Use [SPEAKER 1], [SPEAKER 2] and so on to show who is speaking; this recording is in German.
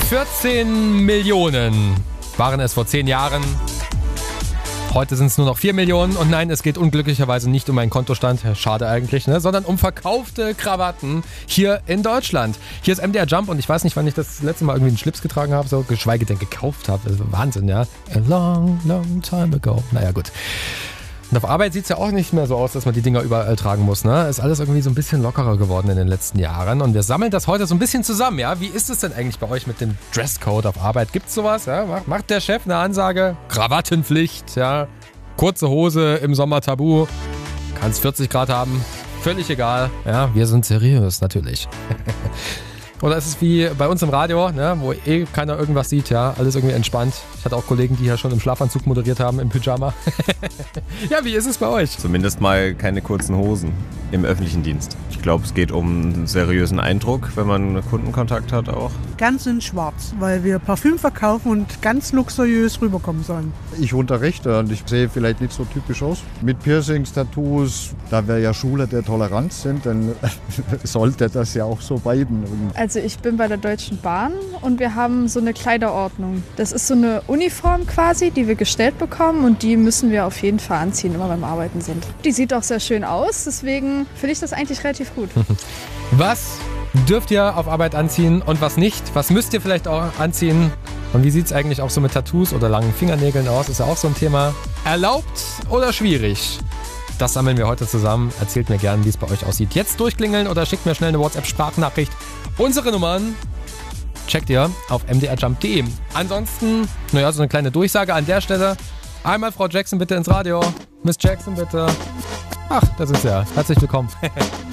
[SPEAKER 1] 14 Millionen waren es vor 10 Jahren. Heute sind es nur noch 4 Millionen. Und nein, es geht unglücklicherweise nicht um einen Kontostand, schade eigentlich, ne, sondern um verkaufte Krawatten hier in Deutschland. Hier ist MDR Jump und ich weiß nicht, wann ich das letzte Mal irgendwie einen Schlips getragen habe, so geschweige denn gekauft habe. Das ist Wahnsinn, ja. A long, long time ago. Naja, gut. Und auf Arbeit sieht es ja auch nicht mehr so aus, dass man die Dinger überall tragen muss, ne? Ist alles irgendwie so ein bisschen lockerer geworden in den letzten Jahren. Und wir sammeln das heute so ein bisschen zusammen, ja? Wie ist es denn eigentlich bei euch mit dem Dresscode auf Arbeit? Gibt's sowas, ja? Macht der Chef eine Ansage? Krawattenpflicht, ja? Kurze Hose im Sommer tabu. Kann es 40 Grad haben. Völlig egal. Ja, wir sind seriös, natürlich. Oder ist es wie bei uns im Radio, ne, wo keiner irgendwas sieht, ja, alles irgendwie entspannt. Ich hatte auch Kollegen, die ja schon im Schlafanzug moderiert haben, im Pyjama. Ja, wie ist es bei euch?
[SPEAKER 2] Zumindest mal keine kurzen Hosen im öffentlichen Dienst. Ich glaube, es geht um einen seriösen Eindruck, wenn man Kundenkontakt hat auch.
[SPEAKER 3] Ganz in schwarz, weil wir Parfüm verkaufen und ganz luxuriös rüberkommen sollen.
[SPEAKER 4] Ich unterrichte und ich sehe vielleicht nicht so typisch aus. Mit Piercings, Tattoos, da wir ja Schule der Toleranz sind, dann sollte das ja auch so bleiben.
[SPEAKER 5] Also ich bin bei der Deutschen Bahn und wir haben so eine Kleiderordnung. Das ist so eine Uniform quasi, die wir gestellt bekommen und die müssen wir auf jeden Fall anziehen, immer beim Arbeiten sind. Die sieht auch sehr schön aus, deswegen finde ich das eigentlich relativ gut.
[SPEAKER 1] Was dürft ihr auf Arbeit anziehen und was nicht? Was müsst ihr vielleicht auch anziehen? Und wie sieht es eigentlich auch so mit Tattoos oder langen Fingernägeln aus? Ist ja auch so ein Thema. Erlaubt oder schwierig? Das sammeln wir heute zusammen. Erzählt mir gerne, wie es bei euch aussieht. Jetzt durchklingeln oder schickt mir schnell eine WhatsApp-Sprachnachricht. Unsere Nummern checkt ihr auf mdrjump.de. Ansonsten, naja, so eine kleine Durchsage an der Stelle. Einmal Frau Jackson bitte ins Radio. Miss Jackson bitte. Ach, da sind sie ja. Herzlich willkommen.